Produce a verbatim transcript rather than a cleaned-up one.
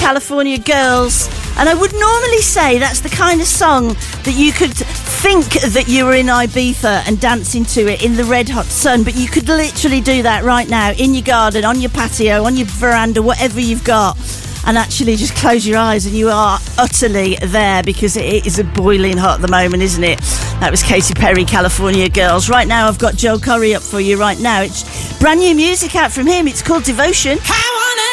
California Girls. And I would normally say that's the kind of song that you could think that you were in Ibiza and dancing to it in the red hot sun, but you could literally do that right now in your garden, on your patio, on your veranda, whatever you've got, and actually just close your eyes and you are utterly there, because it is a boiling hot at the moment, isn't it? That was Katy Perry, California Girls. Right now I've got Joel Corry up for you right now. It's brand new music out from him. It's called Devotion. How